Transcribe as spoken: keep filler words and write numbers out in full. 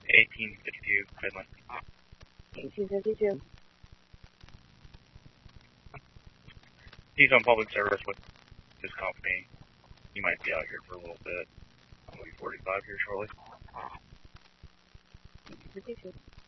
eighteen fifty-two, Midland. eighteen fifty-two. He's on public service with his company. He might be out here for a little bit. I'll be forty-five here shortly. fifty-two.